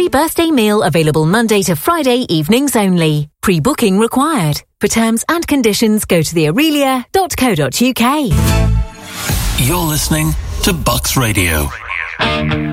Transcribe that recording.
Pre-birthday meal available Monday to Friday evenings only. Pre-booking required. For terms and conditions, go to theaurelia.co.uk. You're listening to Bucks Radio.